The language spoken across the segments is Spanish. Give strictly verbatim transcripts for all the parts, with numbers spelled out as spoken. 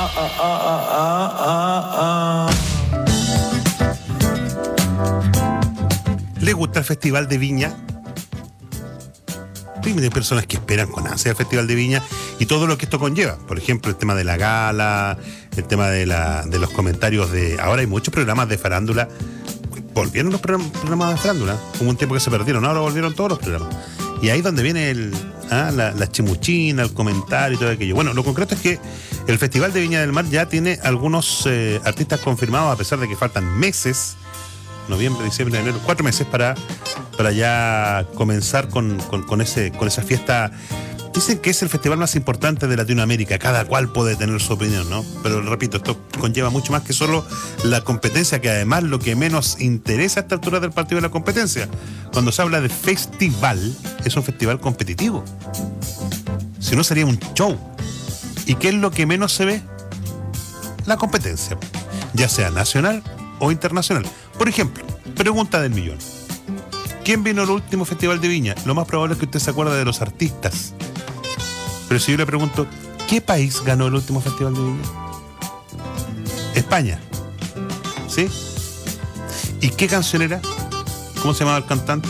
ah, ah, ah, ah, ah. ¿Le gusta el Festival de Viña? Hay personas que esperan con ansia el Festival de Viña y todo lo que esto conlleva. Por ejemplo, el tema de la gala, el tema de, la, de los comentarios de... Ahora hay muchos programas de farándula. Volvieron los programas de farándula. Hubo un tiempo que se perdieron, ahora volvieron todos los programas. Y ahí es donde viene el, ah, la, la chimuchina, el comentario y todo aquello. Bueno, lo concreto es que el Festival de Viña del Mar ya tiene algunos eh, artistas confirmados, a pesar de que faltan meses. Noviembre, diciembre, enero, cuatro meses para, para ya comenzar con, con, con, ese, con esa fiesta. Dicen que es el festival más importante de Latinoamérica, cada cual puede tener su opinión, ¿no? Pero repito, esto conlleva mucho más que solo la competencia, que además lo que menos interesa a esta altura del partido es la competencia. Cuando se habla de festival, es un festival competitivo. Si no, sería un show. ¿Y qué es lo que menos se ve? La competencia, ya sea nacional o internacional. Por ejemplo, pregunta del millón. ¿Quién vino al último Festival de Viña? Lo más probable es que usted se acuerde de los artistas. Pero si yo le pregunto, ¿qué país ganó el último Festival de Viña? España. ¿Sí? ¿Y qué canción era? ¿Cómo se llamaba el cantante?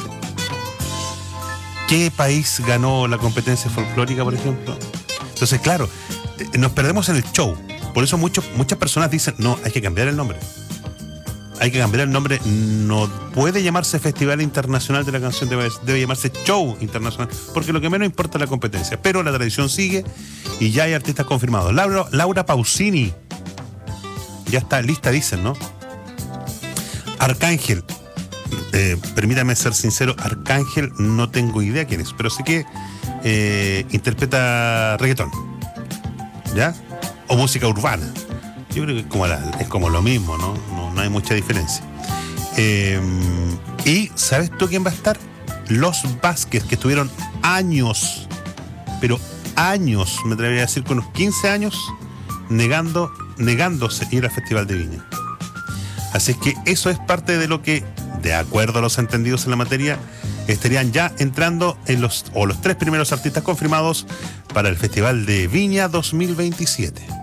¿Qué país ganó la competencia folclórica, por ejemplo? Entonces, claro, nos perdemos en el show. Por eso muchos, muchas personas dicen, no, hay que cambiar el nombre. Hay que cambiar el nombre. No puede llamarse Festival Internacional de la Canción, debe, debe llamarse Show Internacional, porque lo que menos importa es la competencia. Pero la tradición sigue y ya hay artistas confirmados. Laura, Laura Pausini ya está lista, dicen, ¿no? Arcángel, eh, permítame ser sincero, Arcángel no tengo idea quién es, pero sé que eh, interpreta reggaetón, ¿ya? O música urbana. Yo creo que es como, la, es como lo mismo, ¿no? No, no hay mucha diferencia. Eh, y ¿sabes tú quién va a estar? Los Vázquez, que estuvieron años, pero años, me atrevería a decir, con unos quince años, negando, negándose ir al Festival de Viña. Así es que eso es parte de lo que, de acuerdo a los entendidos en la materia, estarían ya entrando en los, o los tres primeros artistas confirmados para el Festival de Viña dos mil veintisiete.